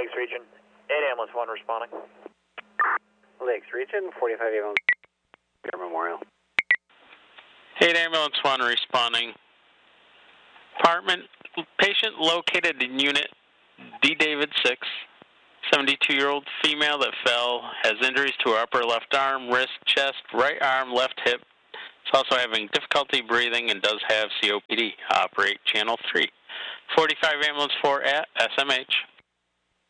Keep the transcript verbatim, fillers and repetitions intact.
Lakes Region, eight ambulance one responding. Lakes Region, forty-five ambulance, Air Memorial. eight ambulance one responding. Apartment, patient located in unit D David six, seventy-two-year-old female that fell, has injuries to her upper left arm, wrist, chest, right arm, left hip. Is also having difficulty breathing and does have C O P D. Operate channel three. forty-five ambulance four at S M H.